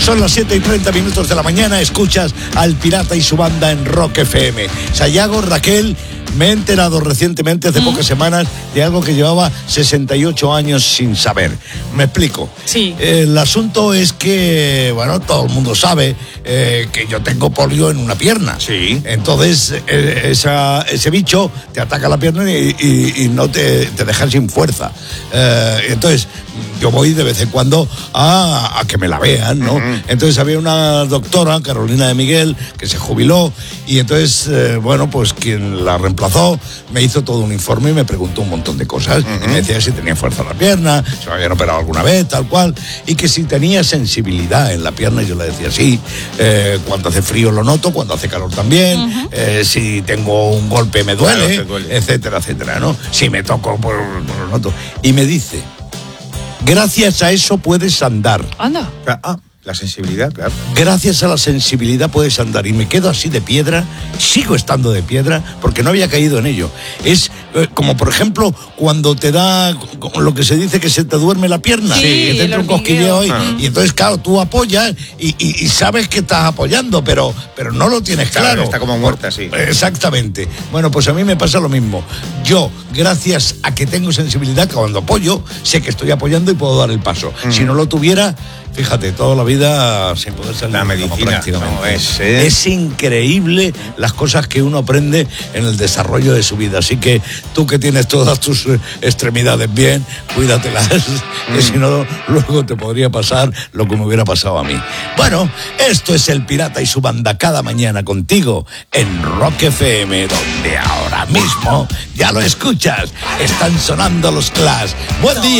Son las 7:30 de la mañana, escuchas al Pirata y su banda en Rock FM. Sayago, Raquel, me he enterado recientemente, hace pocas semanas, de algo que llevaba 68 años sin saber. Me explico. Sí. El asunto es que, bueno, todo el mundo sabe que yo tengo polio en una pierna. Sí. Entonces, ese bicho te ataca la pierna y no te deja sin fuerza. Entonces, yo voy de vez en cuando a que me la vean, ¿no? Uh-huh. Entonces había una doctora, Carolina de Miguel, que se jubiló y entonces, bueno, pues quien la reemplazó me hizo todo un informe y me preguntó un montón de cosas. Uh-huh. Y me decía si tenía fuerza en la pierna, si me habían operado alguna vez, tal cual, y que si tenía sensibilidad en la pierna. Yo le decía sí, cuando hace frío lo noto, cuando hace calor también, uh-huh. Si tengo un golpe me duele, claro, etcétera, etcétera, ¿no? Si me toco, pues lo noto. Y me dice: gracias a eso puedes andar. Anda. La sensibilidad, claro. Gracias a la sensibilidad puedes andar. Y me quedo así de piedra, sigo estando de piedra, porque no había caído en ello. Es como, por ejemplo, cuando te da lo que se dice que se te duerme la pierna. Sí, que te entra un cosquilleo ahí. Y entonces, claro, tú apoyas y sabes que estás apoyando, pero no lo tienes claro. Está como muerta, sí. Exactamente. Bueno, pues a mí me pasa lo mismo. Yo, gracias a que tengo sensibilidad, cuando apoyo, sé que estoy apoyando y puedo dar el paso. Si no lo tuviera, fíjate, toda la vida sin poder salir. La medicina, prácticamente. No, es increíble las cosas que uno aprende en el desarrollo de su vida. Así que tú que tienes todas tus extremidades bien, cuídatelas, que si no, luego te podría pasar lo que me hubiera pasado a mí. Bueno, esto es El Pirata y su banda cada mañana contigo en Rock FM, donde ahora mismo, ya lo escuchas, están sonando los Clash. Buen día.